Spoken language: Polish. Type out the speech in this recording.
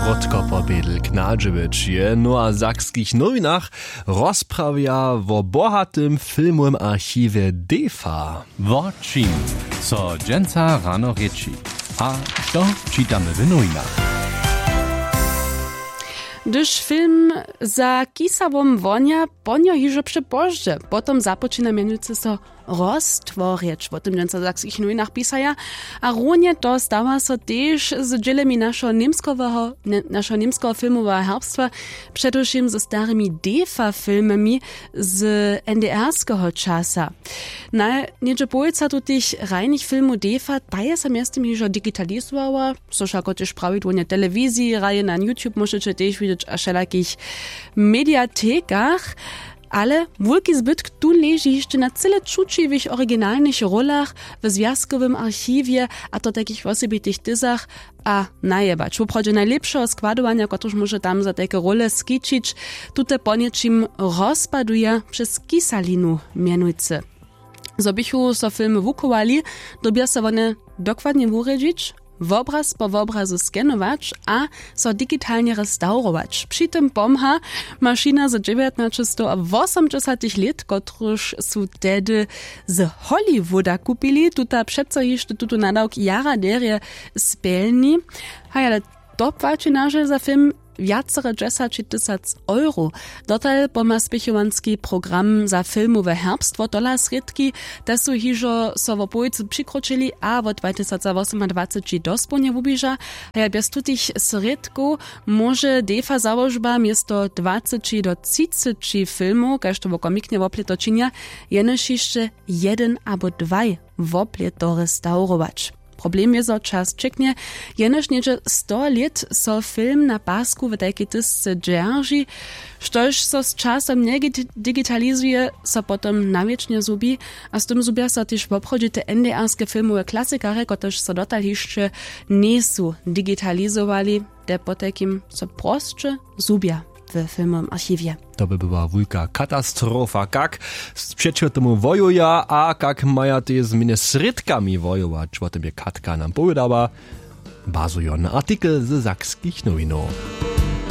Krótko pobědl Knadževič je, no a Sakskich nowinach rozprawia wo bohatym filmowym archiwie DEFA. Wo czym, co dżęca rano rieči. A to czytamy w nowinach. Gdyż film za kisawom wonia ponio hižo przepożdże, potom zapoczyna mianujcy so roztworzyć, o tym dżęca Sakskich nowinach pisaja, a runie to stawa so też z dzielemi naszego niemskiego filmowego herbstwa, przedewším ze starymi DEFA filmami z NDR-ského czasa. Na niedzie połca tu tych rajnych filmów DEFA taje sa miastem hižo digitalizowała, so jako też prawidłonie telewizji, raje na YouTube możecie też widzieć a wszelakich mediatekach, ale wielki zbytk tu leży jeszcze na cyle czuciwych, oryginalnych rolach w związkowym archiwie, a to takich osobitych tyzach, a najebać. Woprawdzie najlepszego składowania, któreż może tam za takie role skiczyć, tutaj po nieczym rozpaduje przez kisalinu mianujcy. Zobychu so filmy wukowali, dobia se one dokładnie uredzić, obraz po obrazu skenować, a so digitalnie restaurować. Przy tym pomha maszyna z 1980 lat, którąż są wtedy z Hollywooda kupili, tuta przeco jeszcze tutu nadałk jara derie spelni. Hej, ale to płaci nasze za film wiacere 10,000 €. Dotal poma spichovanski program za filmowe herbstwo dola sredki, da su hižo so v pojicu přikročili a od 2028 dospołnie wubiža. A bez tutich sredkov może DEFA założba miesto 20 do 30 filmów, kaž to wokomiknie wopleto činia, jenož jeszcze 1 albo 2 wopleto restaurować. Problem je, że czas czeknie, jenoż niedzie 100 lat so film na pasku w takiej tysce dzierży, sztoż so z czasem nie digitalizuje, so potem nawiecznie zubi, a z tym zubia so też w obchodzie te NDR-skie filmowe klasykary, któreż so dotal jeszcze nie są digitalizowali, te po takim so prostsze zubia w filmowym archiwie. To by była wielka katastrofa, jak przeciw temu wojuja, a jak mają te zmiany sredkami wojować, o tym je Katka nam powiedziała. Bazują na artykel ze Sakskich nowinów.